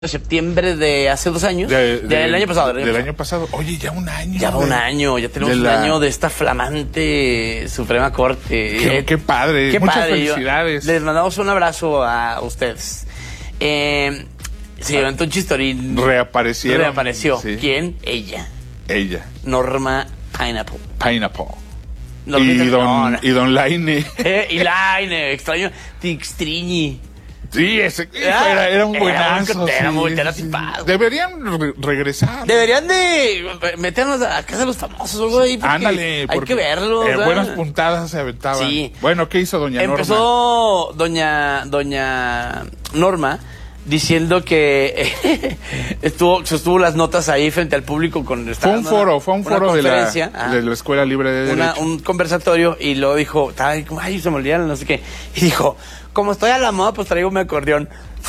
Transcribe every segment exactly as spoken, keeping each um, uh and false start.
de septiembre de hace dos años, de, de, de, del año pasado. Del, del año pasado. Oye, ya un año. Ya va un año, ya tenemos un la... año de esta flamante Suprema Corte. Qué, eh, qué padre, qué muchas padre. felicidades. Yo, les mandamos un abrazo a ustedes. Eh, se levantó un chistorín. Reaparecieron. Reapareció. Sí. ¿Quién? Ella. Ella. Norma Pineapple. Pineapple. No, y, don, no, no. y Don Laine. Eh, y Laine, extraño. Tixtriñi. Sí, ese era, era un buenazo. Era muy, sí, era sí. tipado. Deberían re regresar. Deberían de meternos a casa de los famosos o algo ahí. Ándale. Hay que verlo. Eh, buenas puntadas se aventaban. Sí. Bueno, ¿qué hizo doña Norma? Empezó doña, doña Norma diciendo que estuvo, sostuvo las notas ahí frente al público con fue un foro, fue un foro de la, ah, de la Escuela Libre de una, Derecho. un conversatorio, y luego dijo, ay, ay, se me olvidaron, no sé qué, y dijo, como estoy a la moda, pues traigo mi acordeón.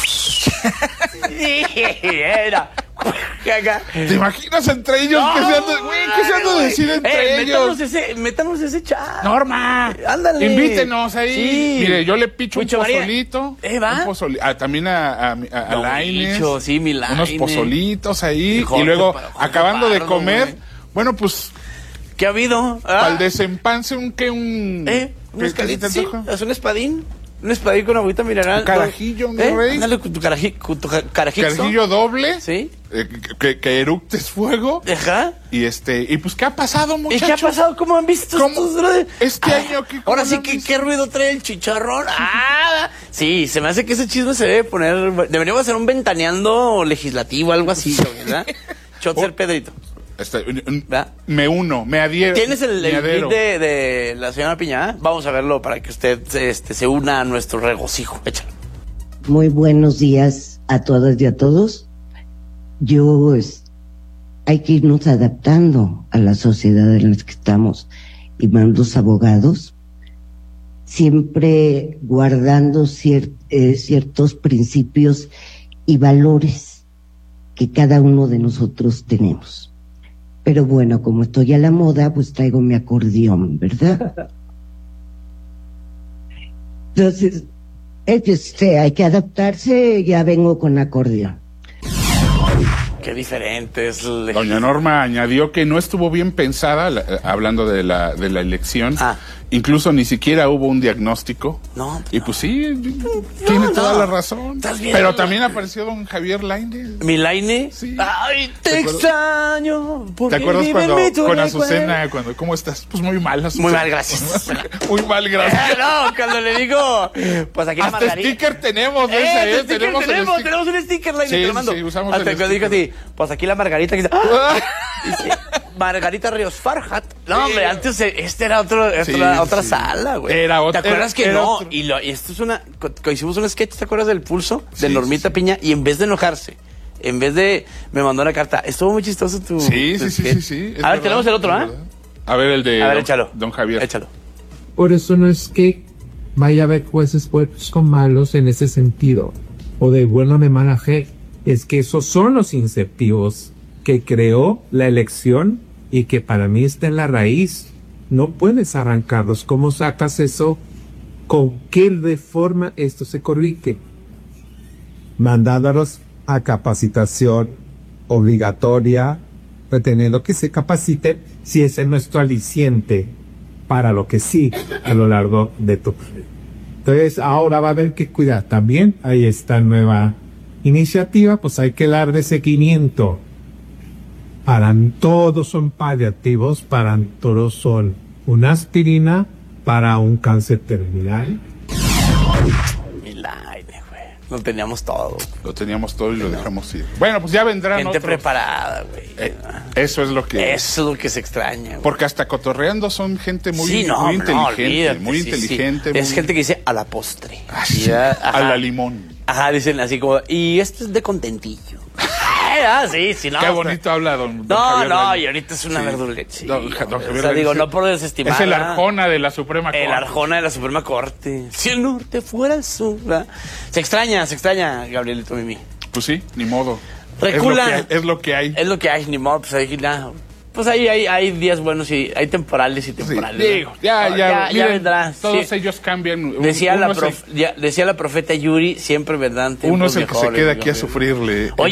Sí, era. ¿Te imaginas entre ellos? No, ¿Qué se han de, güey, ¿qué se han de decir entre eh, ellos? Métanos ese, métanos ese chat. Norma, ándale. Invítenos ahí. Sí. Mire, yo le picho Mucho un pozolito. Eh, va. Un pozoli, ah, también a, a, a, a no, Laines. Bicho, sí, mi Laine. Unos pozolitos ahí. Jorge, y luego, Jorge acabando Pardo, de comer, güey. bueno, pues. ¿Qué ha habido? Ah. Para el desempance, un que un. ¿Eh? ¿Un escalito? Sí, es un espadín. Un espadín con agüita mineral. Un carajillo, ¿no, ¿Eh? rey? Dale con tu, caraji, con tu carajito. Carajillo doble. Sí. Eh, que, que eructes fuego. Ajá. Y este, y pues, ¿qué ha pasado, muchachos? ¿Y qué ha pasado? ¿Cómo han visto estos, brother? Este Ay, año, ¿qué? Ahora sí, que ¿qué ruido trae el chicharrón? Ah, sí, se me hace que ese chisme se debe poner. Deberíamos hacer un ventaneando legislativo, algo así, ¿verdad? Chotzer oh. Pedrito. Este, me uno, me adhiero. ¿Tienes el, el beat de, de la señora Piña? Vamos a verlo para que usted este, se una a nuestro regocijo. Échalo. Muy buenos días a todas y a todos. Yo, es, hay que irnos adaptando a la sociedad en la que estamos, y más los abogados, siempre guardando cier, eh, ciertos principios y valores que cada uno de nosotros tenemos. Pero bueno, como estoy a la moda, pues traigo mi acordeón, ¿verdad? Entonces, este, hay que adaptarse, ya vengo con acordeón. Qué diferente es. Doña Norma añadió que no estuvo bien pensada, la, hablando de la, de la elección. Ah. Incluso ni siquiera hubo un diagnóstico. No. Y pues sí, no, tiene no. toda la razón. Pero también apareció don Javier Laine. ¿Mi Laine? Sí. Ay, te, ¿Te extraño. ¿Te acuerdas cuando con Azucena, cuando, cómo estás? Pues muy mal, Azucena. Muy mal, gracias. Muy mal, gracias. No, cuando le digo, pues aquí la Hasta margarita. sticker tenemos, eh, ese, eh, sticker tenemos, tenemos, el tenemos un sticker, Laine, sí, te lo mando. Sí, usamos Hasta el cuando dijo así, pues aquí la margarita. Aquí, ¡ah! Dice, Margarita Ríos Farhat. No, sí, hombre, antes este era otro, sí, otra, otra sí. sala, güey. Era otra. ¿Te acuerdas era, que era no? Otro. Y, lo, y esto es una. Hicimos un sketch, ¿te acuerdas del pulso? De sí, Normita sí. Piña. Y en vez de enojarse, en vez de. Me mandó una carta. Estuvo muy chistoso tu. Sí, tu sí, sí, sí, sí. A ver, verdad, tenemos el otro, ¿ah? ¿eh? A ver, el de. A ver, don, échalo. Don Javier. Échalo. Por eso no es que vaya a haber jueces buenos o malos en ese sentido, o de buena de mala fe. Es que esos son los incentivos que creó la elección y que para mí está en la raíz. No puedes arrancarlos. ¿Cómo sacas eso? ¿Con qué de forma esto se corrige? Mandándolos a capacitación obligatoria, pretendiendo que se capaciten si ese es nuestro aliciente para lo que sí a lo largo de tu vida. Entonces ahora va a haber que cuidar también. Ahí está nueva iniciativa, pues hay que darle seguimiento. Para todos son paliativos, para todos son una aspirina para un cáncer terminal. Mi Laine, güey. Lo teníamos todo. Lo teníamos todo y lo dejamos ir. Bueno, pues ya vendrán Gente otros. preparada, güey. Eh, eso es lo que... Eso es lo que se extraña, güey. Porque hasta cotorreando son gente muy, sí, no, muy inteligente. No, olvídate, muy sí, inteligente. Sí. Muy... Es gente que dice a la postre. Ah, sí. Ya, a la limón. Ajá, dicen así como, y esto es de contentillo. Ah, sí, sí, no. Qué bonito o sea, habla don, don No, Javier no, Laine. Y ahorita es una sí. verdura. Sí, don, don Javier o sea, digo, no por desestimar. Es el Arjona de la Suprema Corte. El Arjona de la Suprema Corte. Si el norte fuera el sur. ¿Verdad? Se extraña, se extraña, Gabrielito Mimi. Pues sí, ni modo. Recula. Es lo que hay. Es lo que hay, es lo que hay ni modo, pues ahí nada. Pues ahí hay, hay días buenos y hay temporales y temporales. Sí, digo, ¿no? ya, ya, ya, miren, ya vendrá. todos Sí. ellos cambian. Decía la, Uno prof, se, ya, decía la profeta Yuri, siempre, ¿verdad? uno es el que se mejores, queda aquí a ¿no? sufrirle. Oye,